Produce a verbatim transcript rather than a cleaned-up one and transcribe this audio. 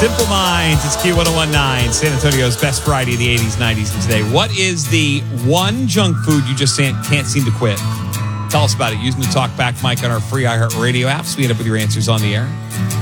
Simple Minds. It's Q ten nineteen, San Antonio's best variety of the eighties, nineties, and today. What is the one junk food you just can't seem to quit? Tell us about it using the Talkback mic on our free iHeartRadio app. Speed up with your answers on the air.